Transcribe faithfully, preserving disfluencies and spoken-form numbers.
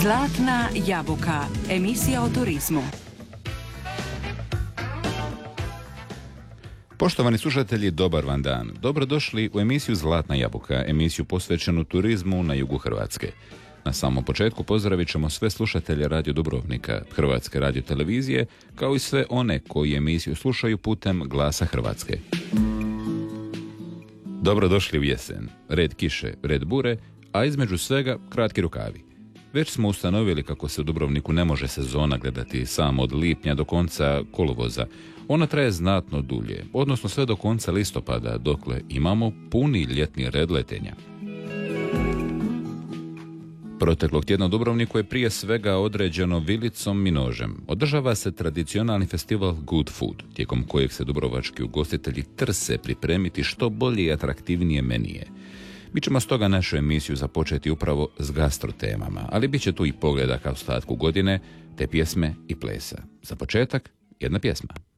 Zlatna jabuka, emisija o turizmu. Poštovani slušatelji, dobar vam dan. Dobrodošli u emisiju Zlatna jabuka, emisiju posvećenu turizmu na jugu Hrvatske. Na samom početku pozdravit ćemo sve slušatelje Radio Dubrovnika, Hrvatske radiotelevizije, kao i sve one koji emisiju slušaju putem Glasa Hrvatske. Dobrodošli u jesen. Red kiše, red bure, a između svega kratki rukavi. Već smo ustanovili kako se u Dubrovniku ne može sezona gledati samo od lipnja do konca kolovoza. Ona traje znatno dulje, odnosno sve do konca listopada, dokle imamo puni ljetni red letenja. Proteklog tjedna u Dubrovniku je prije svega određeno vilicom i nožem. Održava se tradicionalni festival Good Food, tijekom kojeg se dubrovački ugostitelji trse pripremiti što bolje i atraktivnije menije. Mi ćemo stoga našu emisiju započeti upravo s gastrotemama, ali bit će tu i pogleda ka ostatku godine, te pjesme i plesa. Za početak, jedna pjesma.